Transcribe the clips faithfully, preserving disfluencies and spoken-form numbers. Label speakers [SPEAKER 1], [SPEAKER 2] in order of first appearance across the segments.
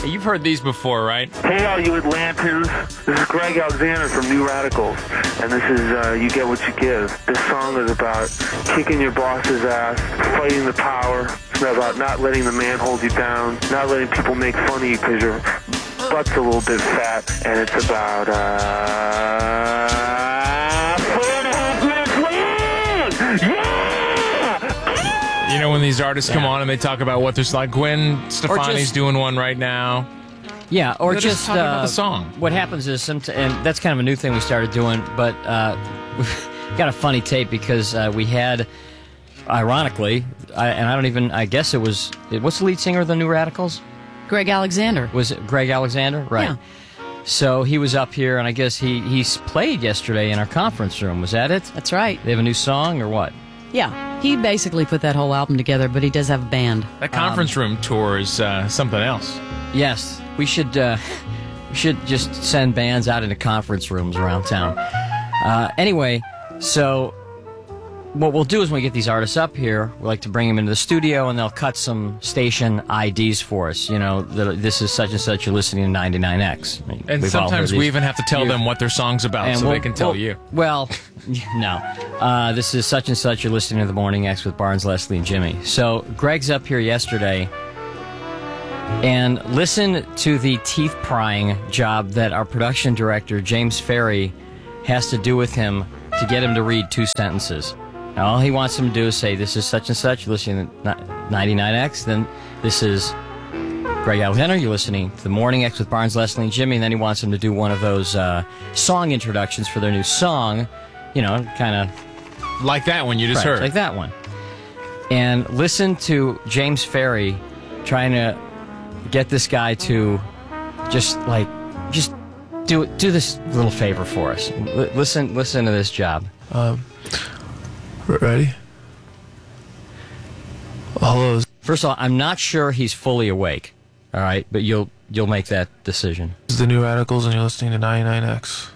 [SPEAKER 1] You've heard these before, right?
[SPEAKER 2] Hey, all you Atlantans. This is Greg Alexander from New Radicals, and this is uh, You Get What You Give. This song is about kicking your boss's ass, fighting the power. It's about not letting the man hold you down, not letting people make fun of you because your butt's a little bit fat, and it's about, uh... four and a half minutes long! Yeah!
[SPEAKER 1] You know, when these artists come
[SPEAKER 3] Yeah.
[SPEAKER 1] on and they talk about what there's like, Gwen Stefani's
[SPEAKER 3] just-
[SPEAKER 1] doing one right now.
[SPEAKER 3] Yeah, or
[SPEAKER 1] They're
[SPEAKER 3] just,
[SPEAKER 1] just talking about
[SPEAKER 3] uh,
[SPEAKER 1] the song.
[SPEAKER 3] What happens is, some and that's kind of a new thing we started doing, but uh, we've got a funny tape because uh, we had, ironically, I, and I don't even, I guess it was, what's the lead singer of the New Radicals?
[SPEAKER 4] Greg Alexander.
[SPEAKER 3] Was it Greg Alexander? Right.
[SPEAKER 4] Yeah.
[SPEAKER 3] So he was up here, and I guess he he's played yesterday in our conference room. Was that it?
[SPEAKER 4] That's right.
[SPEAKER 3] They have a new song, or what?
[SPEAKER 4] Yeah. He basically put that whole album together, but he does have a band.
[SPEAKER 1] That conference
[SPEAKER 3] Um,
[SPEAKER 1] room tour is uh, something else.
[SPEAKER 3] Yes, we should uh, we should just send bands out into conference rooms around town. Uh, anyway, so what we'll do is when we get these artists up here, we like to bring them into the studio, and they'll cut some station I Ds for us. You know, the, this is such and such. You're listening to ninety-nine X. I mean,
[SPEAKER 1] And
[SPEAKER 3] we've all heard
[SPEAKER 1] sometimes we
[SPEAKER 3] these.
[SPEAKER 1] even have to tell
[SPEAKER 3] You-
[SPEAKER 1] them what their song's about so
[SPEAKER 3] we'll-
[SPEAKER 1] they can tell
[SPEAKER 3] we'll-
[SPEAKER 1] you.
[SPEAKER 3] Well, no. Uh, this is such and such. You're listening to The Morning X with Barnes, Leslie, and Jimmy. So Greg's up here yesterday, and listen to the teeth prying job that our production director, James Ferry, has to do with him to get him to read two sentences. Now, all he wants him to do is say, this is such and such. You're listening to ninety-nine X. Then this is Greg Alexander, you're listening to The Morning X with Barnes, Leslie, and Jimmy, and then he wants them to do one of those uh, song introductions for their new song, you know, kind of...
[SPEAKER 1] Like that one you just
[SPEAKER 3] right,
[SPEAKER 1] heard.
[SPEAKER 3] like that one. And listen to James Ferry trying to get this guy to just, like, just do do this little favor for us. L- listen, listen to this job.
[SPEAKER 5] Um, ready? Hello.
[SPEAKER 3] First of all, I'm not sure he's fully awake, all right, but you'll you'll make that decision.
[SPEAKER 5] This is the New Radicals, and you're listening to ninety-nine X.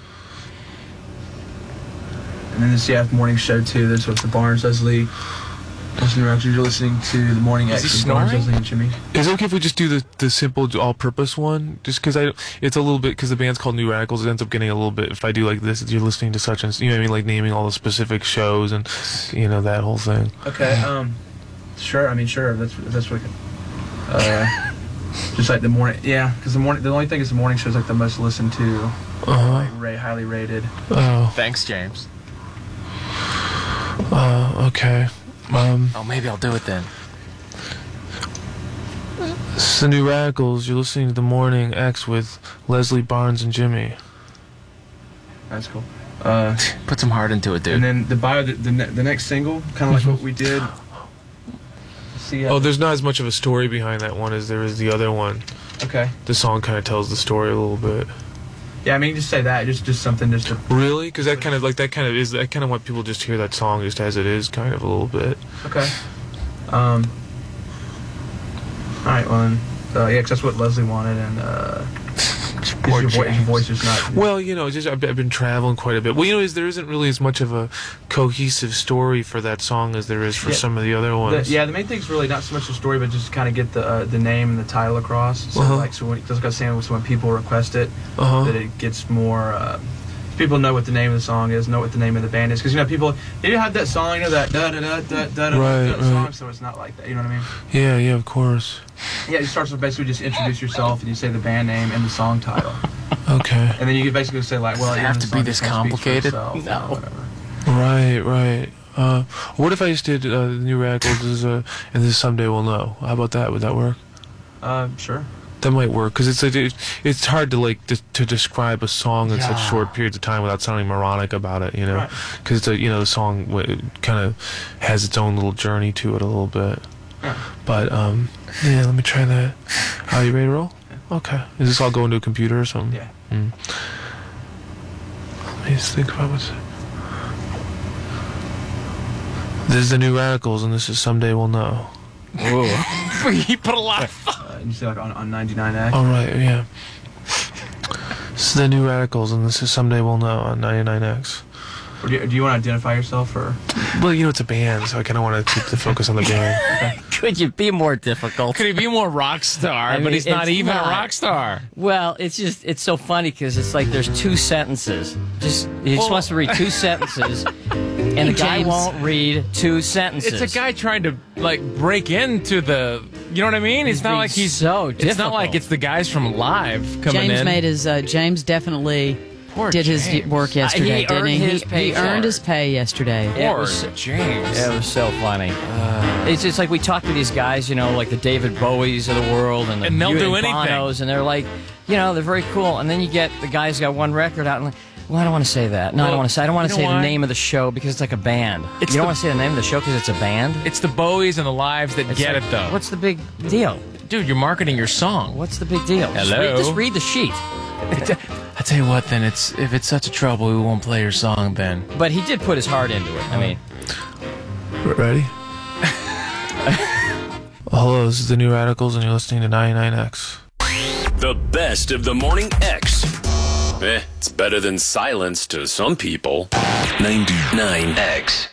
[SPEAKER 6] And then this yeah, morning show too. That's with the Barnes, Leslie. Listening around, you're listening to the Morning
[SPEAKER 1] Is
[SPEAKER 6] X
[SPEAKER 1] he
[SPEAKER 6] with Barnes,
[SPEAKER 1] snoring?
[SPEAKER 6] Leslie, and Jimmy.
[SPEAKER 5] Is it okay if we just do the, the simple all-purpose one? Just because I, it's a little bit, because the band's called New Radicals, it ends up getting a little bit, if I do like this, you're listening to such and, you know what I mean, like naming all the specific shows and, you know, that whole thing.
[SPEAKER 6] Okay. Um, sure. I mean, sure. That's that's what. Uh, just like the morning. Yeah, because the morning. The only thing is the morning show is like the most listened to,
[SPEAKER 5] Uh-huh.
[SPEAKER 6] like ra- highly rated.
[SPEAKER 5] Oh,
[SPEAKER 1] Thanks, James.
[SPEAKER 5] uh, okay. Um,
[SPEAKER 1] Oh, maybe I'll do it then.
[SPEAKER 5] this is the New Radicals, you're listening to The Morning X with Leslie, Barnes, and Jimmy.
[SPEAKER 6] That's cool. Uh,
[SPEAKER 1] Put some heart into it, dude.
[SPEAKER 6] and then the bio, the the, ne- the next single, kind of like what we did. See.
[SPEAKER 5] Oh, there's not as much of a story behind that one as there is the other one.
[SPEAKER 6] Okay.
[SPEAKER 5] The song kind of tells the story a little bit.
[SPEAKER 6] Yeah, I mean, just say that. Just just something just to.
[SPEAKER 5] Really? Because that kind of like that kind of is. I kind of want people just to hear that song just as it is, kind of a little bit.
[SPEAKER 6] Okay. Um. All right. Well, then, uh, yeah, 'cause that's what Leslie wanted, and uh,
[SPEAKER 5] Poor
[SPEAKER 6] your, vo- your
[SPEAKER 5] James.
[SPEAKER 6] voice is not.
[SPEAKER 5] Well, you know, just I've, I've been traveling quite a bit. Well, you know, is there isn't really as much of a cohesive story for that song as there is for
[SPEAKER 6] Yeah.
[SPEAKER 5] some of the other
[SPEAKER 6] The,
[SPEAKER 5] ones.
[SPEAKER 6] yeah, the main thing's really not so much the story, but just kind of get the uh, the name and the title across. So
[SPEAKER 5] Uh-huh.
[SPEAKER 6] like, so when, just like I was saying, so when people request it,
[SPEAKER 5] Uh-huh.
[SPEAKER 6] that it gets more. Uh, people know what the name of the song is, know what the name of the band is, because you know people they have that song, you know that da da da da da da
[SPEAKER 5] Right,
[SPEAKER 6] da song,
[SPEAKER 5] right.
[SPEAKER 6] so it's not like that. You know what I mean?
[SPEAKER 5] Yeah, yeah, of course.
[SPEAKER 6] Yeah, it starts with basically just introduce yourself and you say the band name and the song title,
[SPEAKER 5] Okay.
[SPEAKER 6] and then you can basically say like, well,
[SPEAKER 1] Does it
[SPEAKER 6] even
[SPEAKER 1] have
[SPEAKER 6] the
[SPEAKER 1] to
[SPEAKER 6] song
[SPEAKER 1] be this
[SPEAKER 6] just kinda speaks for
[SPEAKER 1] complicated?
[SPEAKER 6] itself, you know,
[SPEAKER 3] No.
[SPEAKER 6] whatever.
[SPEAKER 5] Right, right. Uh, what if I just did uh, the New Radicals is uh, and this someday we'll know? How about that? Would that work?
[SPEAKER 6] Uh, sure.
[SPEAKER 5] That might work because it's it, it's hard to like to, to describe a song in such
[SPEAKER 6] Yeah.
[SPEAKER 5] short periods of time without sounding moronic about it, you know.
[SPEAKER 6] Right.
[SPEAKER 5] Because it's a you know the song kind of has its own little journey to it a little bit.
[SPEAKER 6] Yeah.
[SPEAKER 5] But um, yeah, let me try that. Are you ready to roll? Okay. Is this all going to a computer or something?
[SPEAKER 6] Yeah.
[SPEAKER 5] Mm. Let me just think about what's. This is the New Radicals, and this is Someday We'll Know.
[SPEAKER 1] He put a lot of...
[SPEAKER 6] Uh, and you say like on on ninety-nine X.
[SPEAKER 5] All right, yeah. This is the New Radicals, and this is Someday We'll Know on ninety-nine X.
[SPEAKER 6] Or do you, do you want to identify yourself or?
[SPEAKER 5] Well, you know, it's a band, so I kind of want to keep the focus on the band.
[SPEAKER 6] Okay.
[SPEAKER 3] Could you be more difficult?
[SPEAKER 7] Could he be more rock star?
[SPEAKER 3] I mean,
[SPEAKER 7] but he's not
[SPEAKER 3] it's
[SPEAKER 7] even
[SPEAKER 3] not.
[SPEAKER 7] a rock star.
[SPEAKER 3] Well, it's just it's so funny because it's like there's two sentences. Just he just
[SPEAKER 7] Well-
[SPEAKER 3] wants to read two sentences, and the guy
[SPEAKER 4] James.
[SPEAKER 3] won't read two sentences.
[SPEAKER 7] It's a guy trying to like break into the. You know what I mean? It's
[SPEAKER 3] He's
[SPEAKER 7] not
[SPEAKER 3] being
[SPEAKER 7] like he's
[SPEAKER 3] so
[SPEAKER 7] It's not
[SPEAKER 3] difficult.
[SPEAKER 7] like it's the guys from Live coming
[SPEAKER 4] James
[SPEAKER 7] in.
[SPEAKER 4] made his. Uh, James definitely
[SPEAKER 7] Poor
[SPEAKER 4] did his
[SPEAKER 7] James.
[SPEAKER 4] work yesterday,
[SPEAKER 3] he
[SPEAKER 4] didn't
[SPEAKER 3] earned
[SPEAKER 4] he?
[SPEAKER 3] his
[SPEAKER 4] he,
[SPEAKER 3] pay
[SPEAKER 4] he
[SPEAKER 3] for
[SPEAKER 4] earned
[SPEAKER 3] it.
[SPEAKER 4] his pay yesterday.
[SPEAKER 3] Yeah, it
[SPEAKER 7] Poor
[SPEAKER 3] was-
[SPEAKER 7] James.
[SPEAKER 3] It was so funny. it's just like we talk to these guys, you know, like the David Bowies of the world and the
[SPEAKER 7] And they'll
[SPEAKER 3] you
[SPEAKER 7] do
[SPEAKER 3] and
[SPEAKER 7] anything.
[SPEAKER 3] Bonos, and they're like, you know, they're very cool. And then you get the guys got one record out, and like, well, I don't want to say that. No, I
[SPEAKER 7] Well,
[SPEAKER 3] don't want to say. I don't want
[SPEAKER 7] you
[SPEAKER 3] to
[SPEAKER 7] know
[SPEAKER 3] say
[SPEAKER 7] why?
[SPEAKER 3] the name of the show because it's like a band.
[SPEAKER 7] It's
[SPEAKER 3] you don't
[SPEAKER 7] the-
[SPEAKER 3] want to say the name of the show because it's a band.
[SPEAKER 7] It's the Bowies and the Lives that
[SPEAKER 3] It's
[SPEAKER 7] get
[SPEAKER 3] like,
[SPEAKER 7] it though.
[SPEAKER 3] What's the big deal?
[SPEAKER 7] Dude, you're marketing your song.
[SPEAKER 3] What's the big deal? Just
[SPEAKER 7] Hello?
[SPEAKER 3] read, just read the sheet.
[SPEAKER 1] I tell you what, then it's if it's such a trouble, we won't play your song then.
[SPEAKER 3] But he did put his heart into it. I mean,
[SPEAKER 5] Ready? Hello, this is the New Radicals, and you're listening to ninety-nine X.
[SPEAKER 8] The best of the Morning X. Eh, it's better than silence to some people. ninety-nine X.